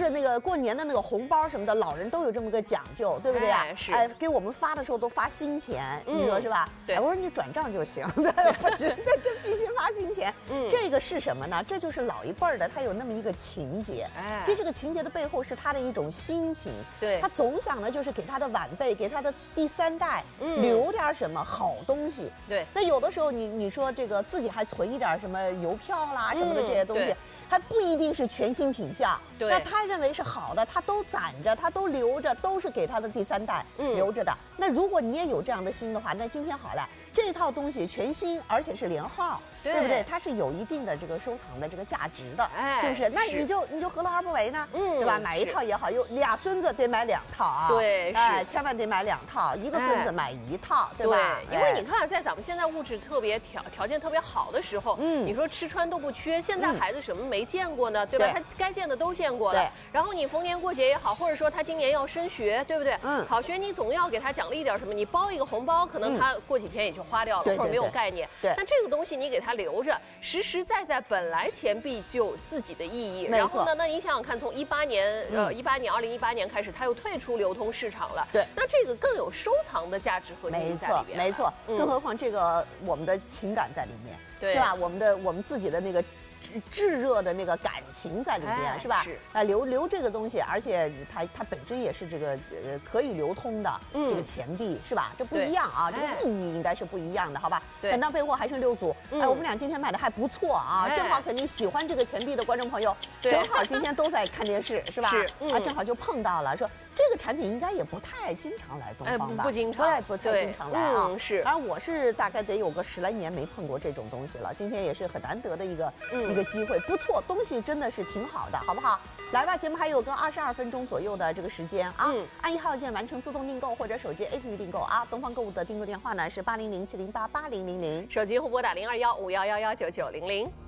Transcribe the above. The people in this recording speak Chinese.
是那个过年的那个红包什么的，老人都有这么个讲究，对不对啊？ 是， 给我们发的时候都发新钱，你说是吧？ 对， 我说你转账就行，不行，这必须发新钱。这个是什么呢？这就是老一辈儿的，他有那么一个情节。其实这个情节的背后是他的一种心情。 对， 他总想呢，就是给他的晚辈，给他的第三代留点什么好东西。 对， 那有的时候你说这个自己还存一点什么邮票啦什么的这些东西。还不一定是全新品相，那他认为是好的，他都攒着，他都留着，都是给他的第三代留着的。那如果你也有这样的心的话，那今天好了，这套东西全新，而且是连号，对不对？它是有一定的这个收藏的这个价值的，是不是？那你就何乐而不为呢？对吧？买一套也好，有俩孙子得买2套啊， 对， 千万得买2套，一个孙子买1套，对吧？ 因为你看，在咱们现在物质特别条件特别好的时候，你说吃穿都不缺，现在孩子什么没见过呢，对吧？他该见的都见过了。然后你逢年过节也好，或者说他今年要升学，对不对？考学你总要给他奖励点什么，你包一个红包，可能他过几天也就花掉了，或者没有概念。但这个东西你给他留着，实实在在本来钱币就有自己的意义。然后呢，那你想想看，从2018年开始，它又退出流通市场了。 对， 那这个更有收藏的价值和意义在里边。 没错，更何况这个我们的情感在里面，是吧？我们自己的那个。炙热的那个感情在里边，是吧？留这个东西，而且它本身也是这个可以流通的这个钱币，是吧？这不一样啊，这个意义应该是不一样的，好吧？本账备货还剩6组，我们俩今天买的还不错啊，正好肯定喜欢这个钱币的观众朋友，正好今天都在看电视，是吧？正好就碰到了，说这个产品应该也不太经常来东方吧？ 不经常， 不太经常来啊。 是， 反正我是大概得有个10来年没碰过这种东西了，今天也是很难得的一个机会，不错，东西真的是挺好的，好不好？来吧，节目还有个22分钟左右的这个时间啊，按1号键完成自动订购或者手机 APP 订购啊。东方购物的订购电话呢是800-708-8000， 手机互拨打021511199900。